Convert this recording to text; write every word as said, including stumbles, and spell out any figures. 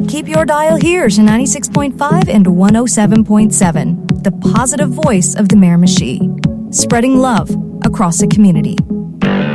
Keep your dial here to ninety-six point five and one oh seven point seven, the positive voice of the Miramichi, spreading love across the community.